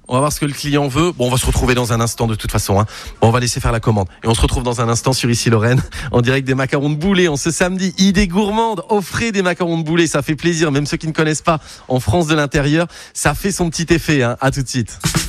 On va voir ce que le client veut. Bon, on va se retrouver dans un instant de toute façon. Bon, on va laisser faire la commande. Et on se retrouve dans un instant sur Ici Lorraine, en direct des macarons de Boulay. En ce samedi, idée gourmande, offrez des macarons de Boulay. Ça fait plaisir, même ceux qui ne connaissent pas en France de l'intérieur. Ça fait son petit effet. À tout de suite.